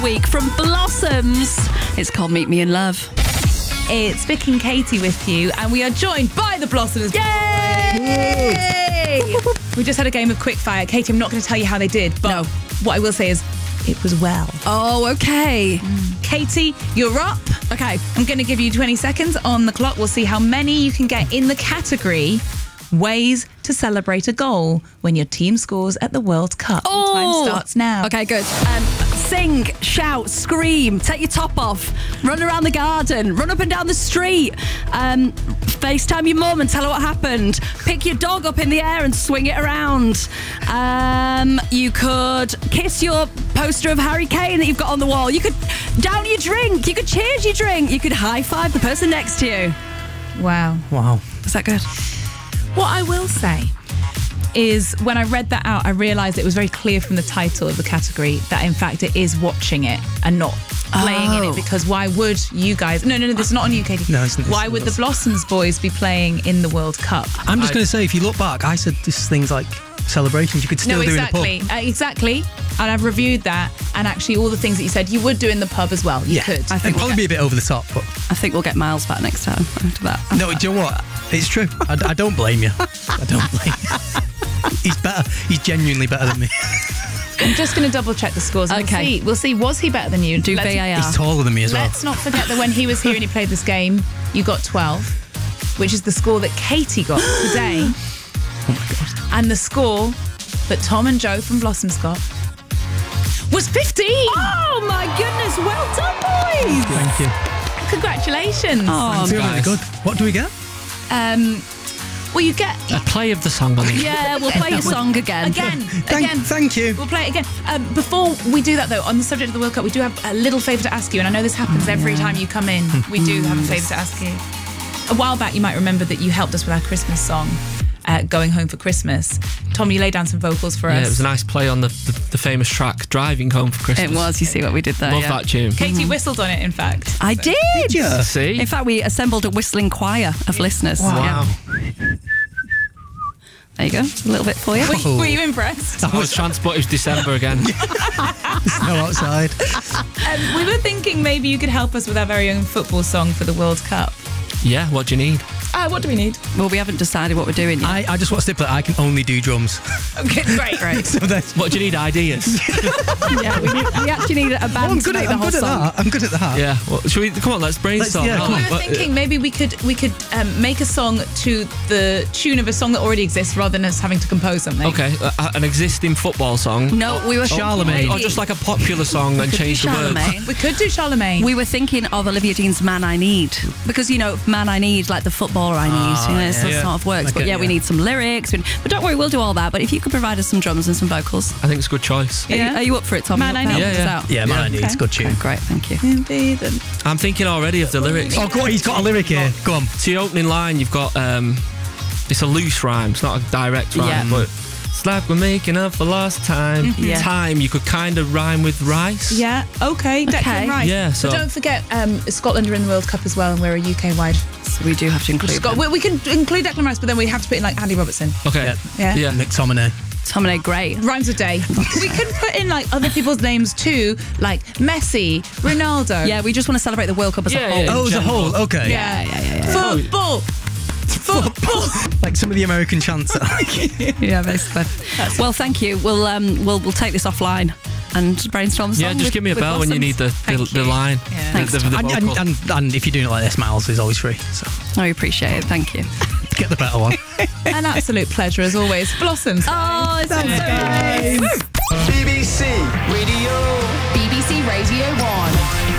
week from Blossoms. It's called Meet Me in Love. It's Vic and Katie with you, and we are joined by the Blossoms. Yay! We just had a game of quickfire. Katie, I'm not going to tell you how they did, but No. what I will say is it was well. Oh, okay. Katie, you're up. Okay. I'm going to give you 20 seconds on the clock. We'll see how many you can get in the category Ways to Celebrate a Goal when your team scores at the World Cup. Your time starts now. Okay, good. Sing, shout, scream, take your top off, run around the garden, run up and down the street, FaceTime your mum and tell her what happened, pick your dog up in the air and swing it around. You could kiss your poster of Harry Kane that you've got on the wall. You could down your drink. You could cheers your drink. You could high five the person next to you. Wow. Is that good? What I will say is when I read that out, I realised it was very clear from the title of the category that in fact it is watching it and not playing in it, because why would you guys... No, this is not on you, Katie. No, it's why would the Blossoms boys be playing in the World Cup? I'm just going to say, if you look back, I said this thing's like celebrations you could still do in a pub. Exactly. And I've reviewed that, and actually all the things that you said you would do in the pub as well. You could. I think It'd probably be a bit over the top, but... I think we'll get Miles back next time after that. No, do you know what? It's true. I don't blame you. I don't blame you. He's better. He's genuinely better than me. I'm just going to double check the scores. And Okay. We'll see. Was he better than you? Do VAR. He's taller than me as well. Let's not forget that when he was here and he played this game, you got 12, which is the score that Katie got today. Oh my God. And the score that Tom and Joe from Blossoms got was 15. Oh my goodness, well done, boys! Thank you. Congratulations. Oh, Feel really good. What do we get? Well, you get... A play of the song on the yeah, we'll play your song again. Thank you. We'll play it again. Before we do that, though, on the subject of the World Cup, we do have a little favour to ask you, and I know this happens every time you come in. We do have a favour to ask you. A while back, you might remember that you helped us with our Christmas song, Going Home for Christmas. Tom, you laid down some vocals for us. Yeah, it was a nice play on the famous track, Driving Home for Christmas. It was, you see what we did there. Love that tune. Katie whistled on it, in fact. I did. Did you? See? In fact, we assembled a whistling choir of listeners. Wow. Yeah. There you go. A little bit for you. Were you impressed? I was transported to December again. Snow outside. We were thinking maybe you could help us with our very own football song for the World Cup. Yeah, what do you need? What do we need? Well, we haven't decided what we're doing yet. I just want to stipulate I can only do drums. Okay, great. So that's... What do you need? Ideas? Yeah, we actually need a band I'm to good make at the whole song. that. I'm good at that. Yeah. Well, should we? Come on, let's brainstorm. yeah, come on. We were thinking maybe we could make a song to the tune of a song that already exists rather than us having to compose something. Okay, an existing football song. No, we were Charlemagne. Or just like a popular song and change the words. Charlemagne. We could do Charlemagne. We were thinking of Olivia Dean's Man I Need, because, you know, Man I Need, like the footballer I need, you know, so yeah. sort of works. Okay, But yeah, we yeah. need some lyrics. But don't worry, we'll do all that. But if you could provide us some drums and some vocals. I think it's a good choice. Yeah. Are you up for it, Tom? Man You I up for Need. helping Yeah, us out? Yeah, man, I need. It's a good tune. Great, thank you. I'm thinking already of the lyrics. Oh, go on. He's got a lyric here. Go on. To your opening line, you've got it's a loose rhyme. It's not a direct rhyme, Yeah. but it's like we're making up for lost time. Yeah. Time, you could kind of rhyme with rice. Yeah, okay. Declan Rice. Yeah, so- But don't forget, Scotland are in the World Cup as well, and we're a UK-wide. So we do have to include We can include Declan Rice, but then we have to put in, like, Andy Robertson. Okay. Yeah. Yeah. McTominay. Tomine, great. Rhymes with day. We can put in, like, other people's names too, like Messi, Ronaldo. Yeah, we just want to celebrate the World Cup as a whole. Yeah. Oh, as a whole. Okay. Yeah. Football. Like some of the American chants. Yeah, basically. Well, thank you. We'll take this offline and brainstorm. Yeah, just give me a bell when you need the line. Yeah. Thanks, The vocal. and if you're doing it like this, Miles is always free. So I appreciate it. Thank you. get the better one. An absolute pleasure as always. Blossoms. Oh, it's so nice.